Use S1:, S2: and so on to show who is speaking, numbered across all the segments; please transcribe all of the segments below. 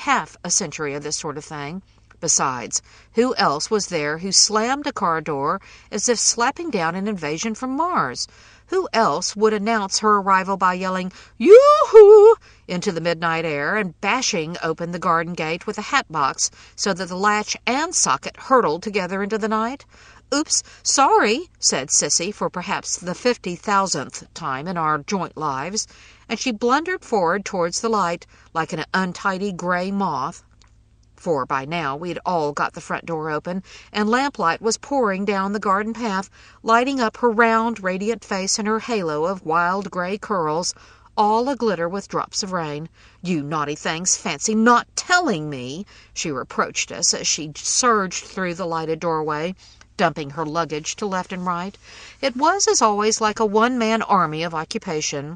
S1: half a century of this sort of thing. Besides, who else was there who slammed a car door as if slapping down an invasion from Mars? Who else would announce her arrival by yelling, "Yoo-hoo!" into the midnight air and bashing open the garden gate with a hat box so that the latch and socket hurtled together into the night? "Oops, sorry," said Sissy for perhaps the 50,000th time in our joint lives, and she blundered forward towards the light like an untidy gray moth. For by now we'd all got the front door open, and lamplight was pouring down the garden path, lighting up her round, radiant face and her halo of wild gray curls, all a-glitter with drops of rain. "You naughty things, fancy not telling me!" she reproached us as she surged through the lighted doorway, dumping her luggage to left and right. It was, as always, like a one-man army of occupation.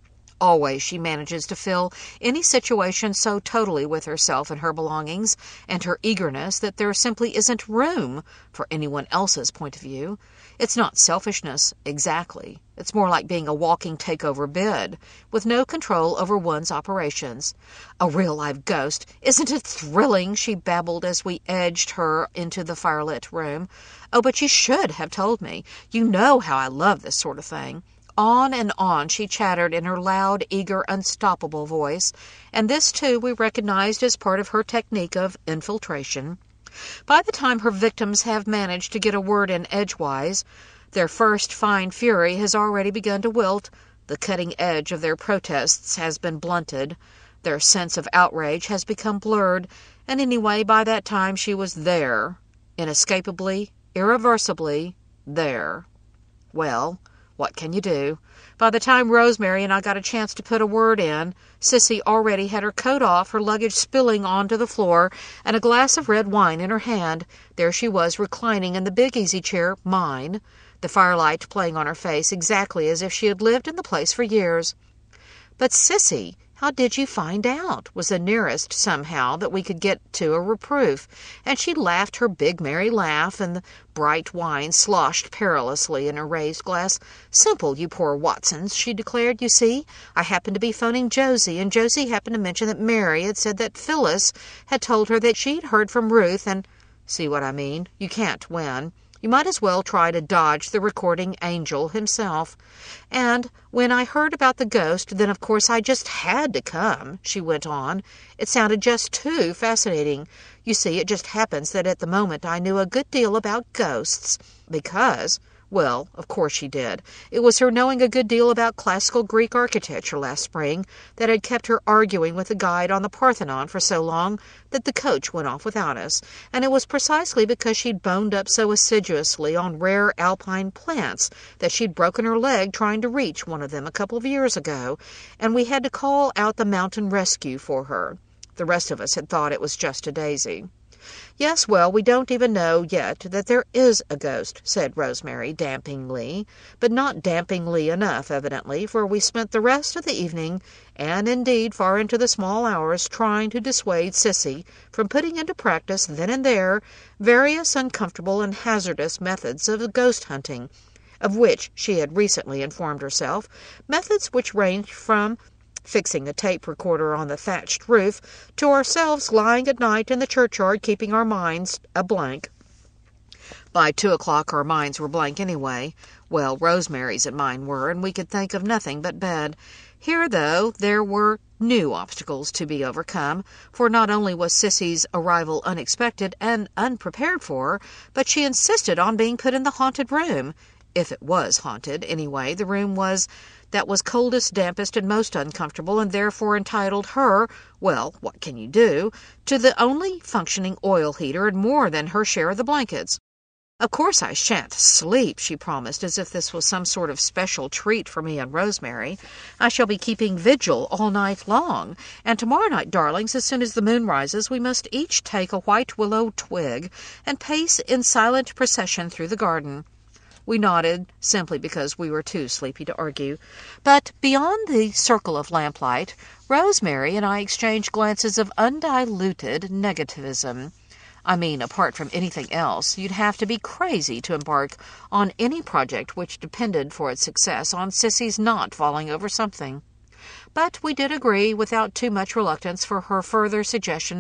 S1: Always she manages to fill any situation so totally with herself and her belongings and her eagerness that there simply isn't room for anyone else's point of view. It's not selfishness, exactly. It's more like being a walking takeover bid, with no control over one's operations. "A real live ghost. Isn't it thrilling?" she babbled as we edged her into the firelit room. "Oh, but you should have told me. You know how I love this sort of thing." On and on she chattered in her loud, eager, unstoppable voice, and this, too, we recognized as part of her technique of infiltration. By the time her victims have managed to get a word in edgewise, their first fine fury has already begun to wilt, the cutting edge of their protests has been blunted, their sense of outrage has become blurred, and anyway, by that time she was there, inescapably, irreversibly there. Well, what can you do? By the time Rosemary and I got a chance to put a word in, Sissy already had her coat off, her luggage spilling onto the floor, and a glass of red wine in her hand. There she was, reclining in the big easy chair, mine, the firelight playing on her face exactly as if she had lived in the place for years. "But, Sissy, how did you find out?" was the nearest, somehow, that we could get to a reproof, and she laughed her big merry laugh, and the bright wine sloshed perilously in her raised glass. "Simple, you poor Watsons," she declared. "You see, I happened to be phoning Josie, and Josie happened to mention that Mary had said that Phyllis had told her that she'd heard from Ruth, and see what I mean? You can't win. You might as well try to dodge the recording angel himself. And when I heard about the ghost, then of course I just had to come," she went on. "It sounded just too fascinating. You see, it just happens that at the moment I knew a good deal about ghosts, because, well, of course she did. It was her knowing a good deal about classical Greek architecture last spring that had kept her arguing with the guide on the Parthenon for so long that the coach went off without us, and it was precisely because she'd boned up so assiduously on rare alpine plants that she'd broken her leg trying to reach one of them a couple of years ago, and we had to call out the mountain rescue for her. The rest of us had thought it was just a daisy." "Yes, well, we don't even know yet that there is a ghost," said Rosemary dampingly, but not dampingly enough, evidently, for we spent the rest of the evening, and indeed far into the small hours, trying to dissuade Sissy from putting into practice then and there various uncomfortable and hazardous methods of ghost hunting, of which she had recently informed herself, methods which ranged from fixing a tape recorder on the thatched roof, to ourselves lying at night in the churchyard keeping our minds a blank. By 2 o'clock our minds were blank anyway. Well, Rosemary's and mine were, and we could think of nothing but bed. Here, though, there were new obstacles to be overcome, for not only was Sissy's arrival unexpected and unprepared for, but she insisted on being put in the haunted room. If it was haunted, anyway, the room that was coldest, dampest, and most uncomfortable, and therefore entitled her, well, what can you do, to the only functioning oil heater and more than her share of the blankets. "Of course I shan't sleep," she promised, as if this was some sort of special treat for me and Rosemary. "I shall be keeping vigil all night long, and tomorrow night, darlings, as soon as the moon rises, we must each take a white willow twig and pace in silent procession through the garden." We nodded, simply because we were too sleepy to argue. But beyond the circle of lamplight, Rosemary and I exchanged glances of undiluted negativism. I mean, apart from anything else, you'd have to be crazy to embark on any project which depended for its success on Sissy's not falling over something. But we did agree, without too much reluctance, for her further suggestion